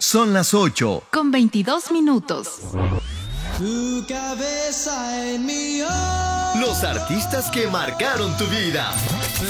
Son las 8. Con 22 minutos. Tu cabeza en mi Los artistas que marcaron tu vida.